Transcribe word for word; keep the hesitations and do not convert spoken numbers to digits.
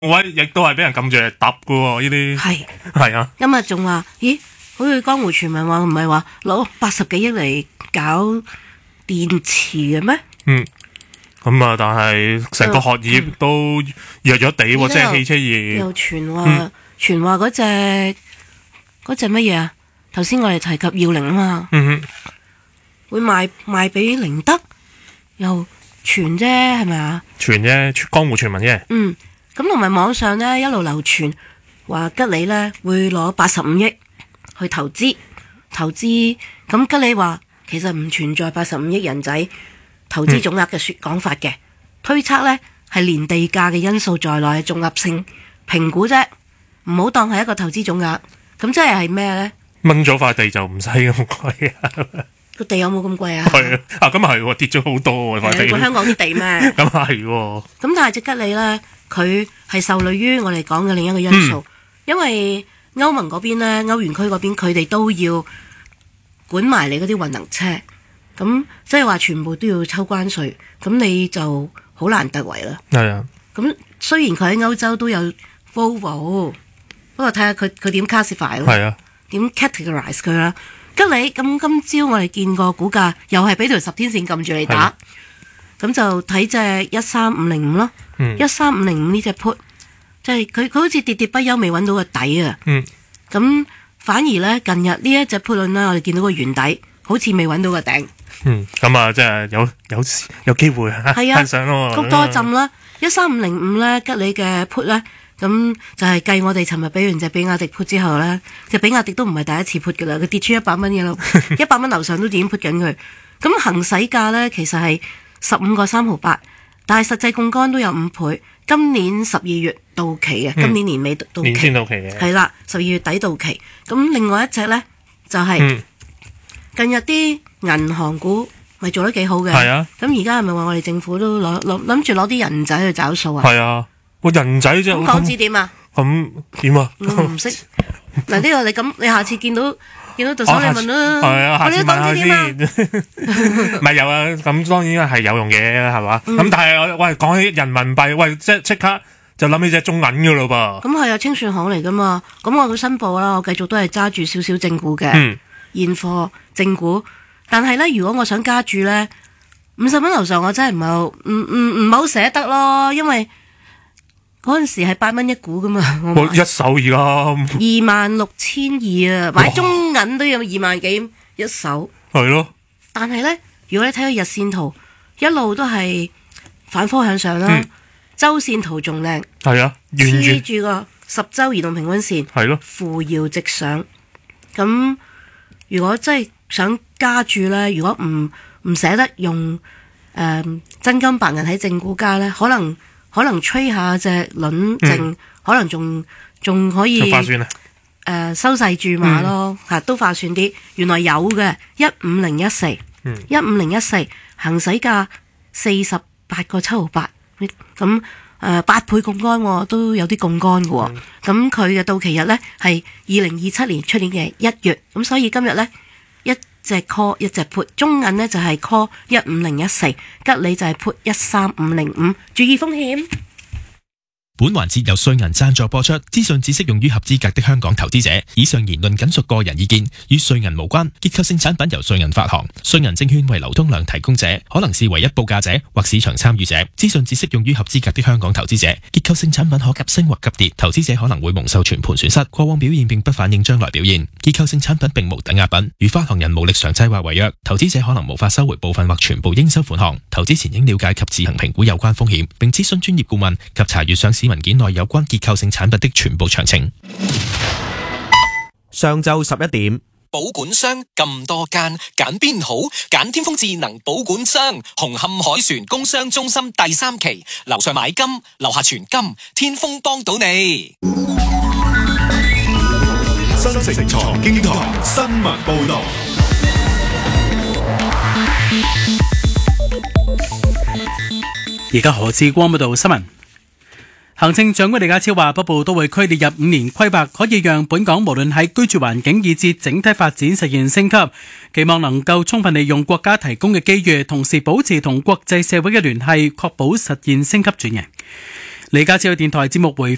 位亦都係俾人撳住嚟揼噶喎，呢啲係係啊。 今日仲話，咦？好似江湖傳聞話，唔係話攞八十幾億嚟搞電池嘅咩？ 嗯，咁啊，但係成個行業都弱弱地喎，即係汽車業。 又傳話，傳話嗰隻嗰隻乜嘢啊？頭先我哋提及耀凌啊嘛， 嗯哼， 會賣賣俾寧德，又傳啫，係咪啊？ 傳啫，江湖傳聞啫。 嗯，咁同埋網上呢一路流傳話吉利呢會攞八十五億去投資，投資咁吉利話其實唔存在八十五億人仔投資總額嘅說講法嘅，推測呢係連地價嘅因素在內嘅綜合性評估啫，唔好當係一個投資總額。咁即係係咩呢？ 掹咗塊地就唔使咁貴啊！ 個地有冇咁貴啊？ 係啊，啊咁係喎，跌咗好多喎塊地。 香港啲地咩？ 咁係喎。 咁但係隻吉利呢，佢係受累於我哋講嘅另一個因素，嗯、因為歐盟嗰邊呢，歐元區嗰邊佢哋都要管埋你嗰啲混能車，咁即係話全部都要抽關稅，咁你就好難突圍啦。 係啊。咁雖然佢喺歐洲都有 Volvo， 不過睇下佢佢點 classify 咯。 係啊。點 categorize 佢啦？吉利咁今朝我哋見過股價又係俾條十天線撳住嚟打，咁就睇隻一三五零五咯。一三五零五呢隻 put， 即係佢佢好似跌跌不休，未揾到個底啊。咁、嗯、反而咧近日呢一隻 put 輪咧，我哋見到個圓底，好似未揾到個頂。嗯， 咁啊，即係有有有機會啊，係啊，上咯， 谷多浸啦。一三五零五咧，吉利嘅 put 咧。咁就係計我哋尋日俾完隻比亞迪 put 之後呢，隻比亞迪都唔係第一次 put 噶啦，佢跌出一百蚊嘅咯，一百蚊樓上都已經 put 緊佢。咁行使價呢，其實係十五個三毫八，但係實際槓桿都有五倍。今年十二月到期嘅，嗯、今年年尾到期， 年先到期嘅， 係啦，十二月底到期。咁另外一隻呢，就係、是嗯、近日啲銀行股咪做得幾好嘅，係啊。咁而家係咪話我哋政府都攞攞諗住攞啲人仔去找數啊？ 係啊。個人仔啫， 咁港紙點啊？ 咁點啊？ 我唔識嗱，呢個你咁，你下次見到見到特首你問啦。 係啊，下次問下先。咪有啊？咁當然係有用嘅，係嘛？咁但係喂，講起人民幣，喂，即即刻就諗起隻中銀噶咯噃。咁係啊，清算行嚟噶嘛？咁我都申報啦，我繼續都係揸住少少正股嘅現貨正股。但係咧，如果我想加注咧，五十蚊樓上，我真係唔係唔唔唔係好捨得咯，因為嗰陣時係八蚊一股噶嘛，我一手而家二萬六千二啊，買中銀都有二萬幾一手， 係咯。 但係呢，如果你睇個日線圖，一路都係反方向上啦，嗯、周線圖仲靚， 係啊， 黐住個十周移動平均線， 係咯， 扶搖直上。咁如果真係想加注呢，如果唔唔捨得用誒、呃、真金白銀喺正股加呢，可能。可能吹下隻輪證，嗯、可能仲仲可以划算啊！誒、 呃，收細注碼咯，吓、嗯、都划算啲。原來有嘅一五零一四，一五零一四行使價四十八個七毫八，咁誒八倍槓桿都有啲槓桿嘅。咁佢嘅到期日呢係二零二七年出年嘅一月，咁所以今日呢，一隻 call 一隻 put， 中銀呢就係 call 一五零一四，吉利就係 put 一三五零五，注意風險。 本環節由瑞銀贊助播出，資訊只適用於合資格的香港投資者。以上言論僅屬個人意見，與瑞銀無關。結構性產品由瑞銀發行，瑞銀證券為流通量提供者，可能是唯一報價者或市場參與者。資訊只適用於合資格的香港投資者。結構性產品可急升或急跌，投資者可能會蒙受全盤損失。過往表現並不反映將來表現。結構性產品並無抵押品，如發行人無力償債或違約，投資者可能無法收回部分或全部應收款項。投資前應了解及自行評估有關風險，並諮詢專業顧問及查閱上市文件內有關結構性產品的全部詳情。 上晝十一點， 保管商咁多間，揀邊好？揀天風智能保管商，紅磡海船工商中心第三期，樓上買金，樓下存金，天風幫到你。 新城財經台新聞報道。 而家何志光報道新聞。行政長官李家超話，北部都會區列入五年規劃，可以讓本港無論喺居住環境以至整體發展實現升級，期望能夠充分利用國家提供嘅機遇，同時保持同國際社會嘅聯繫，確保實現升級轉型。李家超電台節目回